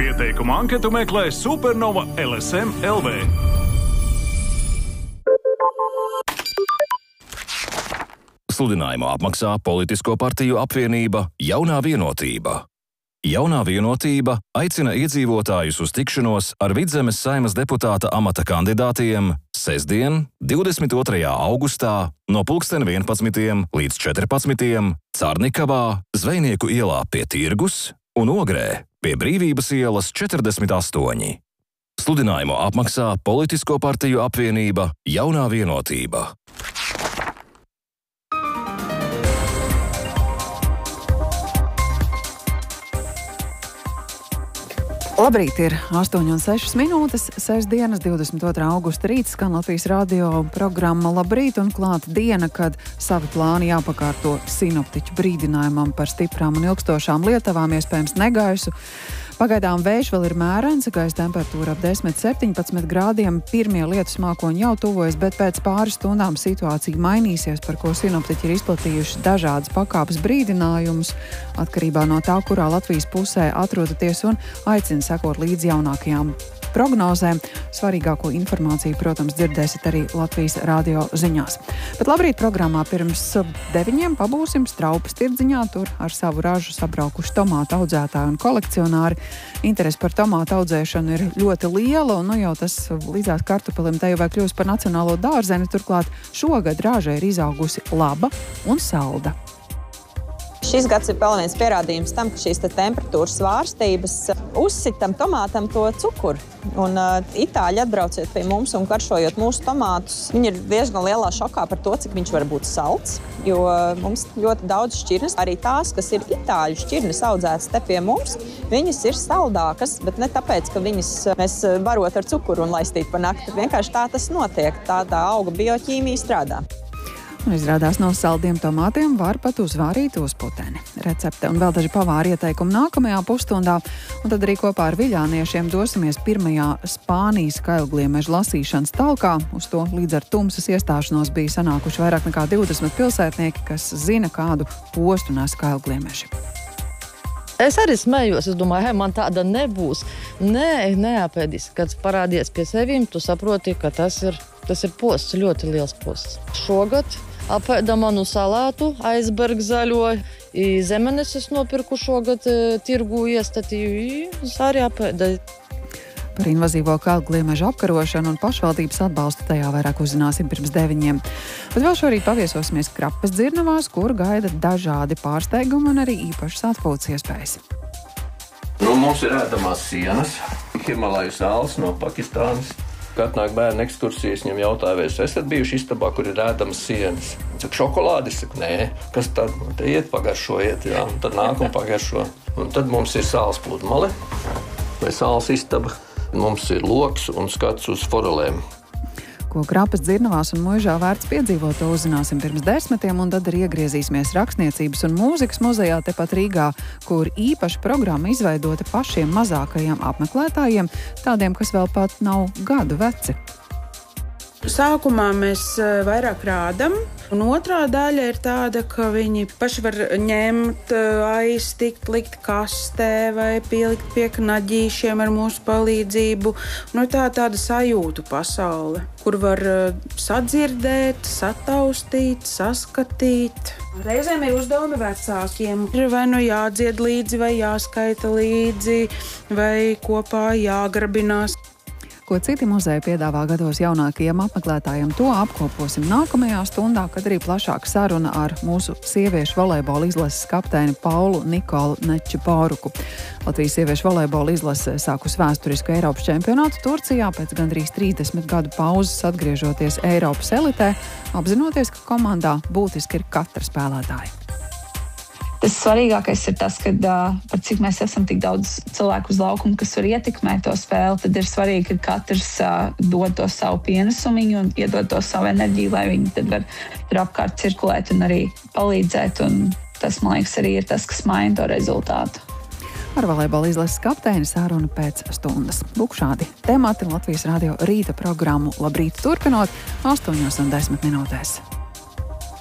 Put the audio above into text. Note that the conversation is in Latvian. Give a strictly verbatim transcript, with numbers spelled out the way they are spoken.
Pieteikumu anketu meklē Supernova L S M L V. Sludinājumu apmaksā Politisko partiju apvienība Jaunā vienotība. Jaunā vienotība aicina iedzīvotājus uz tikšanos ar Vidzemes Saeimas deputāta amata kandidātiem sestdien, divdesmit otrajā augustā no pulksten vienpadsmitiem līdz četrpadsmitiem Carnikavā, Zvejnieku ielā pie Tirgus un Ogrē pie Brīvības ielas četrdesmit astoņi. Sludinājumu apmaksā Politisko partiju apvienība Jaunā vienotība. Labrīt, ir astoņi un sešas minūtes, sestdienas, divdesmit otrā augusta rīts, skan Latvijas radio programma Labrīt un klāt diena, kad savi plāni jāpakārto sinoptiķu brīdinājumam par stiprām un ilgstošām lietavām, iespējams negaisu. Pagaidām vējš vēl ir mērens, gaisa temperatūra ap desmit septiņpadsmit grādiem, pirmie lietus mākoņi jau tuvojas, bet pēc pāris stundām situācija mainīsies, par ko sinoptiķi ir izplatījuši dažādas pakāpes brīdinājumus, atkarībā no tā, kurā Latvijas pusē atrodaties, un aicina sekot līdz jaunākajām prognozēm. Svarīgāko informāciju, protams, dzirdēsiet arī Latvijas radio ziņās. Bet labrīt programmā pirms deviņiem pabūsim Straupas tirdziņā, tur ar savu ražu sabraukuši tomātu audzētāji un kolekcionāri. Interese par tomātu audzēšanu ir ļoti liela, un nu jau tas līdzās kartupelim te jau vai kļūst par nacionālo dārzeni, turklāt šogad raža ir izaugusi laba un salda. Šis gads ir vēl viens pierādījums tam, ka šīs temperatūras svārstības uzsitam tomātam to cukuru. Un uh, itāļi atbrauciet pie mums un karšojot mūsu tomātus, viņi ir diezgan lielā šokā par to, cik viņš var būt salds, jo uh, mums ļoti daudz šķirnes, arī tās, kas ir itāļu šķirnes audzētas te pie mums, viņas ir saldākas, bet ne tāpēc, ka viņas mēs barot ar cukuru un laistīt pa nakti. Vienkārši tā tas notiek, tā tā auga bioķīmija strādā. Un izrādās no saldiem tomātiem var pat uzvārīt uzputeni. Recepte un vēl daži pavāri ieteikumi nākamajā pusstundā, un tad arī kopā ar viļāniešiem dosimies pirmajā Spānijas kailgliemeža lasīšanas talkā. Uz to līdz ar tumsas iestāšanos bija sanākuši vairāk nekā divdesmit pilsētnieki, kas zina, kādu postu nes kailgliemeži. Es arī smējos, es domāju, hei, man tāda nebūs. Nē, neapēdis. Kad parādies pie sevīm, tu saproti, ka tas ir, tas ir posts, ļoti liels posts. Šogad apēda manu salātu, aizberg zaļo, zemenes es nopirku šogad, tirgu iestatīju, arī apēda. Par invazīvo kailgliemeža apkarošanu un pašvaldības atbalstu tajā vairāk uzzināsim pirms deviņiem. Bet vēl šorīt paviesosimies Krapes dzirnavās, kur gaida dažādi pārsteigumi un arī īpašas atpūtas iespējas. Nu, mums ir ēdamās sienas, Himalaju sāls no Pakistānas. Kad nāk bērnu ekskursijas, viņam jautāja, vai es esat bijuši istabā, kur ir ēdamas sienas. Saka, šokolādi? Saka, nē. Kas tad? Te iet pagaršojiet, jā. Un tad nāk un pagaršo. Un tad mums ir sāls pludmale vai sāls istaba. Mums ir loks un skats uz forelēm. Ko Krapes dzirnavās un Muižā vērts piedzīvot, to uzzināsim pirms desmitiem, un tad arī iegriezīsimies rakstniecības un mūzikas muzejā tepat Rīgā, kur īpaša programma izveidota pašiem mazākajiem apmeklētājiem, tādiem, kas vēl pat nav gadu veci. Sākumā mēs vairāk rādam, un otrā daļa ir tāda, ka viņi paši var ņemt, aiztikt, likt kastē vai pielikt pie knaģīšiem ar mūsu palīdzību. Nu, tā tāda sajūtu pasaule, kur var sadzirdēt, sataustīt, saskatīt. Reizēm ir uzdevumi vecākiem. Ir vai nu jādzied līdzi, vai jāskaita līdzi, vai kopā jāgrabinās. Ko citi muzeji piedāvā gados jaunākajiem apmeklētājiem, to apkoposim nākamajā stundā, kad arī plašāka saruna ar mūsu sieviešu volejbola izlases kapteini Paulu Nikolu Nečipāruku. Latvijas sieviešu volejbola izlase sākus vēsturisku Eiropas čempionātu Turcijā, pēc gandrīz trīsdesmit gadu pauzes atgriežoties Eiropas elitē, apzinoties, ka komandā būtiski ir katra spēlētāja. Tas svarīgākais ir tas, ka par cik mēs esam tik daudz cilvēku uz laukumu, kas var ietekmēt to spēli, tad ir svarīgi, ka katrs dod to savu pienesumiņu un iedod to savu enerģiju, lai viņi tad var tur apkārt cirkulēt un arī palīdzēt. Un tas, man liekas, arī ir tas, kas maina to rezultātu. Ar volejbola izlases kapteini saruna pēc stundas. Lūk šādi temati Latvijas radio rīta programmu Labrīt turpinot astoņos un desmit minūtēs.